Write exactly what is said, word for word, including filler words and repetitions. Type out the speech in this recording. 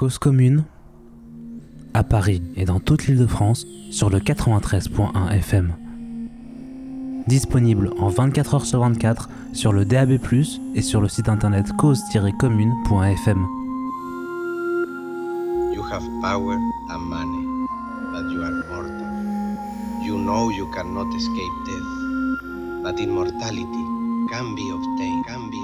Cause commune, à Paris et dans toute l'Île-de-France, sur le quatre-vingt-treize point un F M. Disponible en vingt-quatre heures sur vingt-quatre sur le D A B plus, et sur le site internet cause tiret commune point F M. You have power and money, but you are mortal. You know you cannot escape death, but immortality can be obtained, can be